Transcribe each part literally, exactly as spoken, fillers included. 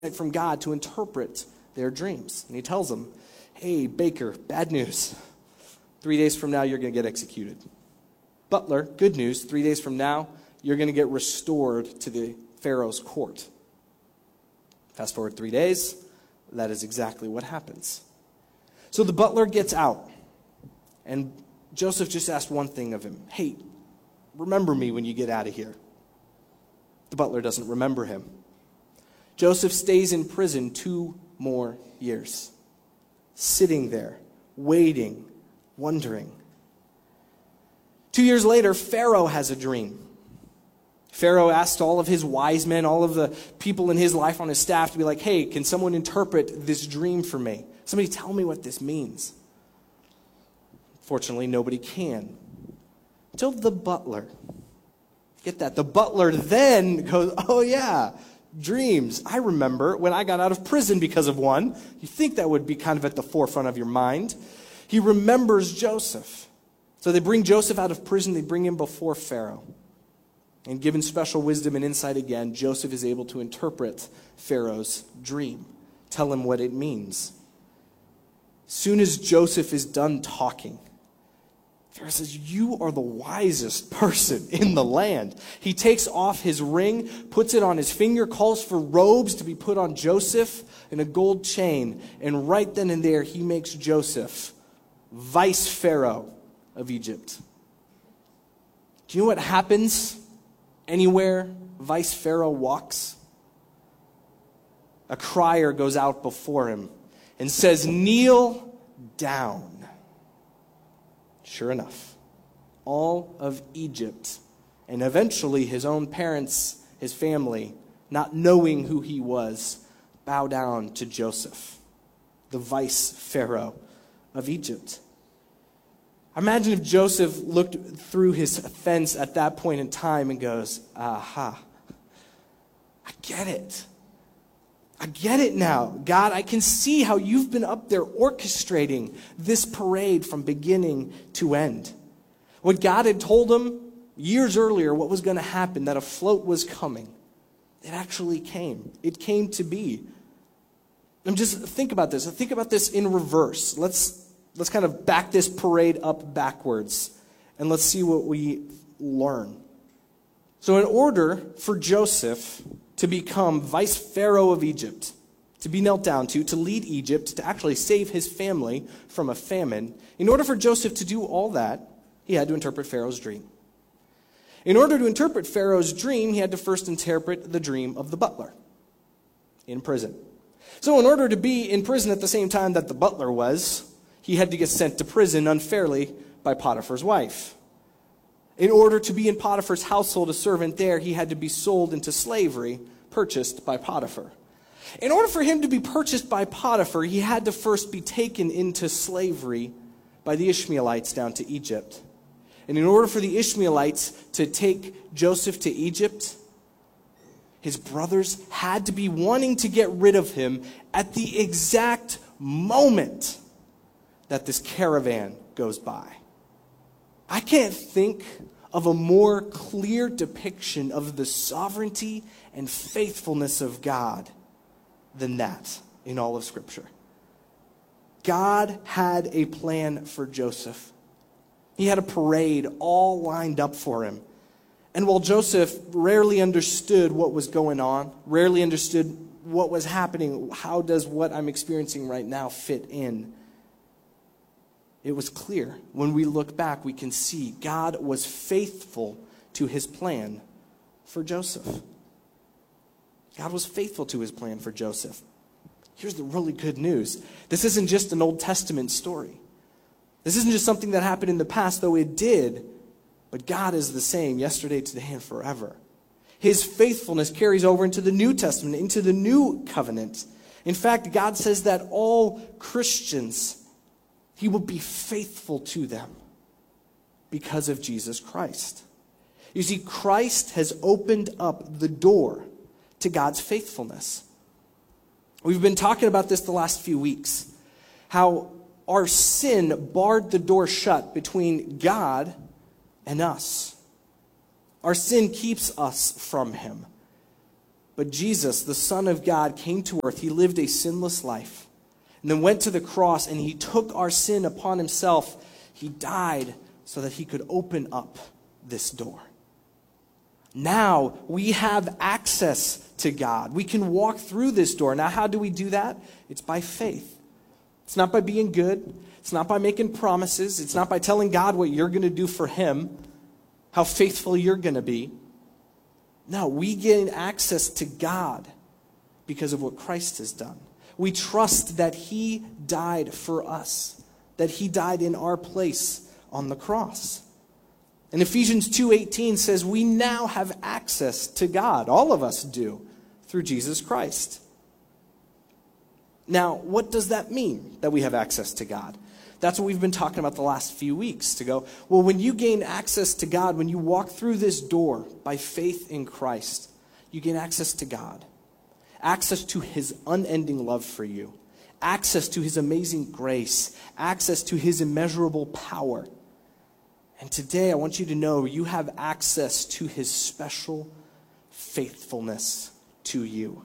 from God to interpret their dreams. And he tells them, hey, baker, bad news. Three days from now, you're going to get executed. Butler, good news. Three days from now, you're going to get restored to the Pharaoh's court. Fast forward three days, that is exactly what happens. So the butler gets out, and Joseph just asked one thing of him. Hey, remember me when you get out of here. The butler doesn't remember him. Joseph stays in prison two more years, sitting there, waiting, wondering. Two years later, Pharaoh has a dream. Pharaoh asked all of his wise men, all of the people in his life on his staff to be like, hey, can someone interpret this dream for me? Somebody tell me what this means. Fortunately, nobody can. Until the butler. Get that? The butler then goes, oh yeah, dreams. I remember when I got out of prison because of one. You think that would be kind of at the forefront of your mind. He remembers Joseph. So they bring Joseph out of prison. They bring him before Pharaoh. And given special wisdom and insight again, Joseph is able to interpret Pharaoh's dream, tell him what it means. Soon as Joseph is done talking, Pharaoh says, you are the wisest person in the land. He takes off his ring, puts it on his finger, calls for robes to be put on Joseph and a gold chain. And right then and there, he makes Joseph vice Pharaoh of Egypt. Do you know what happens anywhere vice Pharaoh walks? A crier goes out before him and says, kneel down. Sure enough, all of Egypt, and eventually his own parents, his family, not knowing who he was, bow down to Joseph, the vice Pharaoh of Egypt. Imagine if Joseph looked through his fence at that point in time and goes, aha, I get it. I get it now. God, I can see how you've been up there orchestrating this parade from beginning to end. What God had told him years earlier, what was going to happen, that a float was coming, it actually came. It came to be. And just think about this. Think about this in reverse. Let's let's kind of back this parade up backwards, and let's see what we learn. So in order for Joseph to become vice Pharaoh of Egypt, to be knelt down to, to lead Egypt, to actually save his family from a famine, in order for Joseph to do all that, he had to interpret Pharaoh's dream. In order to interpret Pharaoh's dream, he had to first interpret the dream of the butler in prison. So in order to be in prison at the same time that the butler was, he had to get sent to prison unfairly by Potiphar's wife. In order to be in Potiphar's household, a servant there, he had to be sold into slavery, purchased by Potiphar. In order for him to be purchased by Potiphar, he had to first be taken into slavery by the Ishmaelites down to Egypt. And in order for the Ishmaelites to take Joseph to Egypt, his brothers had to be wanting to get rid of him at the exact moment that this caravan goes by. I can't think of a more clear depiction of the sovereignty and faithfulness of God than that in all of Scripture. God had a plan for Joseph. He had a parade all lined up for him. And while Joseph rarely understood what was going on, rarely understood what was happening, how does what I'm experiencing right now fit in? It was clear. When we look back, we can see God was faithful to his plan for Joseph. God was faithful to his plan for Joseph. Here's the really good news. This isn't just an Old Testament story. This isn't just something that happened in the past, though it did. But God is the same yesterday, today, and forever. His faithfulness carries over into the New Testament, into the new covenant. In fact, God says that all Christians, he will be faithful to them because of Jesus Christ. You see, Christ has opened up the door to God's faithfulness. We've been talking about this the last few weeks, how our sin barred the door shut between God and us. Our sin keeps us from him. But Jesus, the Son of God, came to earth. He lived a sinless life and then went to the cross, and he took our sin upon himself. He died so that he could open up this door. Now we have access to God. We can walk through this door. Now, how do we do that? It's by faith. It's not by being good. It's not by making promises. It's not by telling God what you're going to do for him, how faithful you're going to be. No, we gain access to God because of what Christ has done. We trust that he died for us, that he died in our place on the cross. And Ephesians two eighteen says we now have access to God. All of us do, through Jesus Christ. Now, what does that mean, that we have access to God? That's what we've been talking about the last few weeks, to go, well, when you gain access to God, when you walk through this door by faith in Christ, you gain access to God, access to his unending love for you, access to his amazing grace, access to his immeasurable power. And today I want you to know you have access to his special faithfulness to you.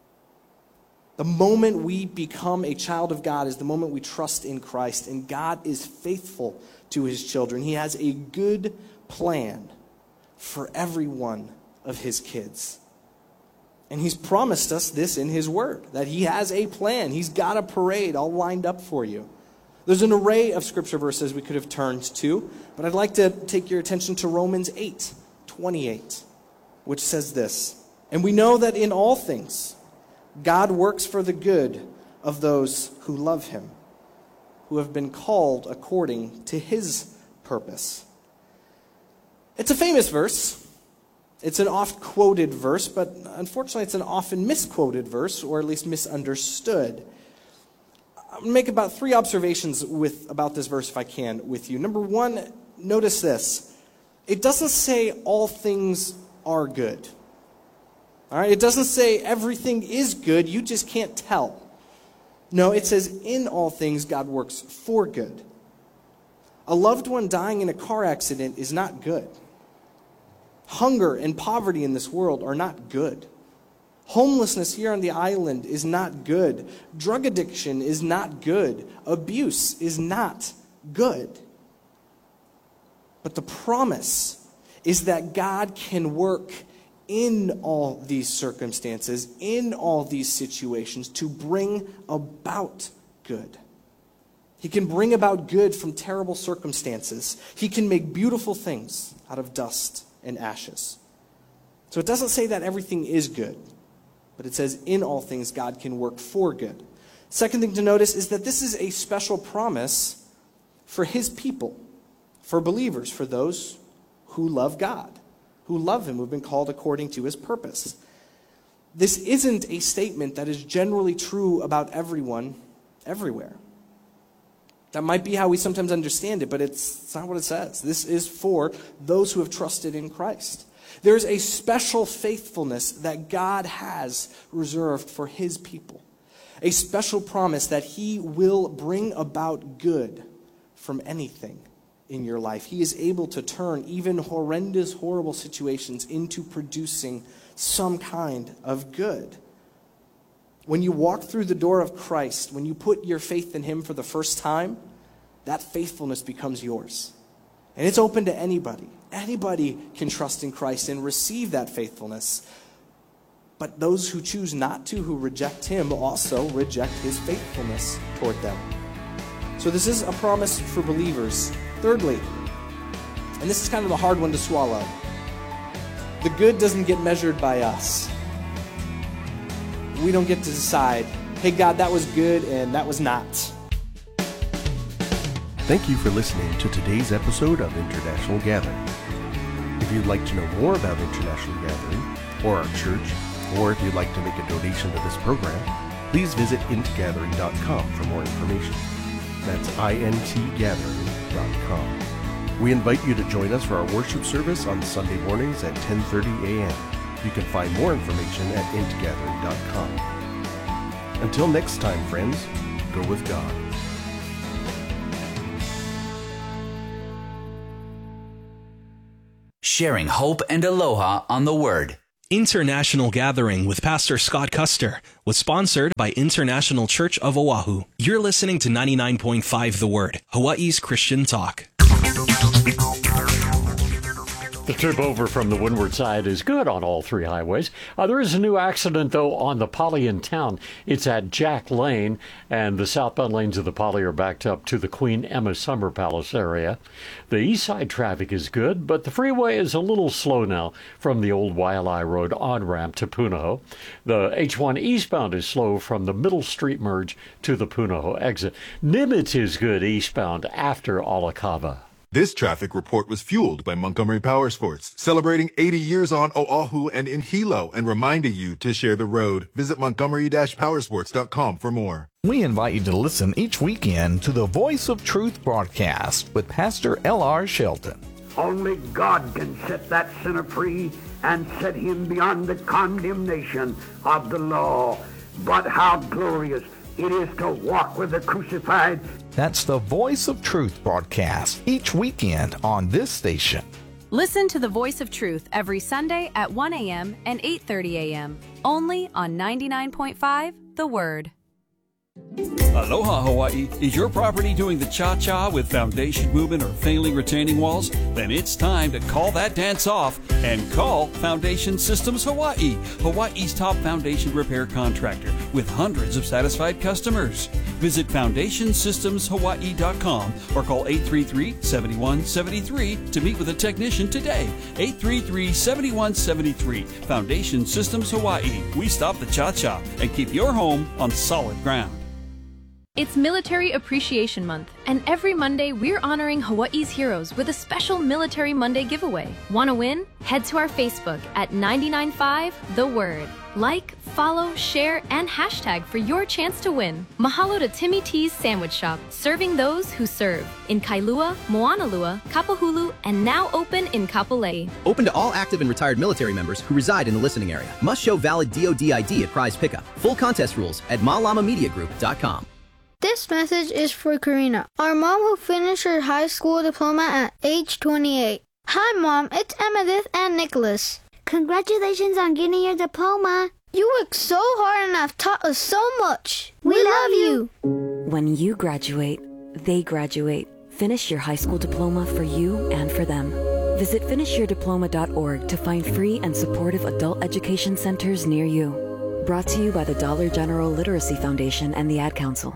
The moment we become a child of God is the moment we trust in Christ, and God is faithful to his children. He has a good plan for every one of his kids. And he's promised us this in his word, that he has a plan. He's got a parade all lined up for you. There's an array of scripture verses we could have turned to, but I'd like to take your attention to Romans eight twenty-eight, which says this, "And we know that in all things God works for the good of those who love him, who have been called according to his purpose." It's a famous verse. It's an oft-quoted verse, but unfortunately it's an often misquoted verse, or at least misunderstood. I'm going to make about three observations with about this verse, if I can, with you. Number one, notice this. It doesn't say all things are good. All right, it doesn't say everything is good, you just can't tell. No, it says in all things God works for good. A loved one dying in a car accident is not good. Hunger and poverty in this world are not good. Homelessness here on the island is not good. Drug addiction is not good. Abuse is not good. But the promise is that God can work in all these circumstances, in all these situations, to bring about good. He can bring about good from terrible circumstances. He can make beautiful things out of dust and ashes. So it doesn't say that everything is good, but it says in all things God can work for good. Second thing to notice is that this is a special promise for his people, for believers, for those who love God, who love him, who have been called according to his purpose. This isn't a statement that is generally true about everyone, everywhere. That might be how we sometimes understand it, but it's, it's not what it says. This is for those who have trusted in Christ. There's a special faithfulness that God has reserved for his people. A special promise that he will bring about good from anything in your life. He is able to turn even horrendous, horrible situations into producing some kind of good. When you walk through the door of Christ, when you put your faith in him for the first time, that faithfulness becomes yours. And it's open to anybody. Anybody can trust in Christ and receive that faithfulness. But those who choose not to, who reject him, also reject his faithfulness toward them. So this is a promise for believers. Thirdly, and this is kind of a hard one to swallow, the good doesn't get measured by us. We don't get to decide, hey, God, that was good and that was not. Thank you for listening to today's episode of International Gathering. If you'd like to know more about International Gathering or our church, or if you'd like to make a donation to this program, please visit int gathering dot com for more information. That's int gathering dot com. We invite you to join us for our worship service on Sunday mornings at ten thirty a.m. You can find more information at int gathering dot com. Until next time, friends, go with God. Sharing hope and aloha on the Word. International Gathering with Pastor Scott Custer was sponsored by International Church of Oahu. You're listening to ninety-nine point five The Word, Hawaii's Christian talk. The trip over from the windward side is good on all three highways. Uh, there is a new accident, though, on the Poly in town. It's at Jack Lane, and the southbound lanes of the Poly are backed up to the Queen Emma Summer Palace area. The east side traffic is good, but the freeway is a little slow now from the old Waialae Road on-ramp to Punahou. The H one eastbound is slow from the Middle Street merge to the Punahou exit. Nimitz is good eastbound after Olakava. This traffic report was fueled by Montgomery Powersports, celebrating eighty years on Oahu and in Hilo and reminding you to share the road. Visit montgomery dash powersports dot com for more. We invite you to listen each weekend to the Voice of Truth broadcast with Pastor L R Shelton. Only God can set that sinner free and set him beyond the condemnation of the law. But how glorious it is to walk with the crucified. That's the Voice of Truth broadcast each weekend on this station. Listen to the Voice of Truth every Sunday at one a.m. and eight thirty a.m. only on ninety-nine point five The Word. Aloha Hawaii. Is your property doing the cha-cha with foundation movement or failing retaining walls? Then it's time to call that dance off and call Foundation Systems Hawaii, Hawaii's top foundation repair contractor with hundreds of satisfied customers. Visit foundation systems hawaii dot com or call eight three three, seven one seven three to meet with a technician today. eight three three, seven one seven three. Foundation Systems Hawaii. We stop the cha-cha and keep your home on solid ground. It's Military Appreciation Month, and every Monday we're honoring Hawaii's heroes with a special Military Monday giveaway. Want to win? Head to our Facebook at ninety-nine point five The Word. Like, follow, share, and hashtag for your chance to win. Mahalo to Timmy T's Sandwich Shop, serving those who serve in Kailua, Moanalua, Kapahulu, and now open in Kapolei. Open to all active and retired military members who reside in the listening area. Must show valid D O D I D at prize pickup. Full contest rules at malama media group dot com. This message is for Karina, our mom who finished her high school diploma at age twenty-eight. Hi, Mom. It's Emmettith and Nicholas. Congratulations on getting your diploma. You worked so hard and have taught us so much. We, we love you. When you graduate, they graduate. Finish your high school diploma for you and for them. Visit finish your diploma dot org to find free and supportive adult education centers near you. Brought to you by the Dollar General Literacy Foundation and the Ad Council.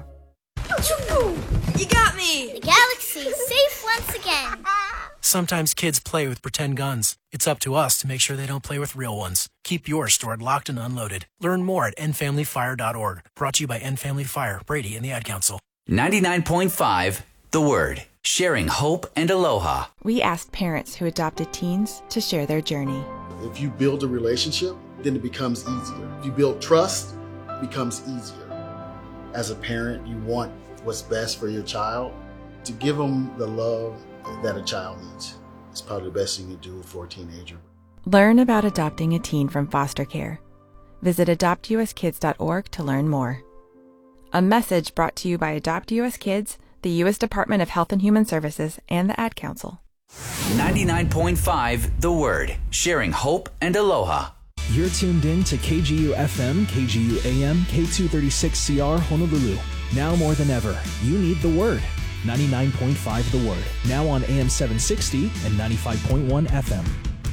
You got me! The galaxy is safe once again. Sometimes kids play with pretend guns. It's up to us to make sure they don't play with real ones. Keep yours stored locked and unloaded. Learn more at end family fire dot org. Brought to you by End Family Fire, Brady, and the Ad Council. ninety-nine point five The Word. Sharing hope and aloha. We asked parents who adopted teens to share their journey. If you build a relationship, then it becomes easier. If you build trust, it becomes easier. As a parent, you want what's best for your child. To give them the love that a child needs is probably the best thing you do for a teenager. Learn about adopting a teen from foster care. Visit adopt u s kids dot org to learn more. A message brought to you by Adopt U S Kids, the U S Department of Health and Human Services, and the Ad Council. ninety-nine point five The Word. Sharing hope and aloha. You're tuned in to K G U F M, K G U A M, K two thirty-six C R Honolulu. Now more than ever, you need the Word. ninety-nine point five The Word. Now on A M seven sixty and ninety-five point one F M.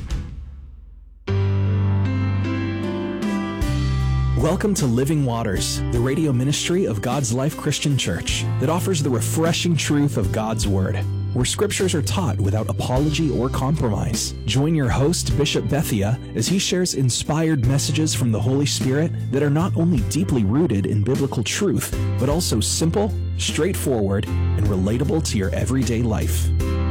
Welcome to Living Waters, the radio ministry of God's Life Christian Church that offers the refreshing truth of God's Word, where scriptures are taught without apology or compromise. Join your host, Bishop Bethia, as he shares inspired messages from the Holy Spirit that are not only deeply rooted in biblical truth, but also simple, straightforward, and relatable to your everyday life.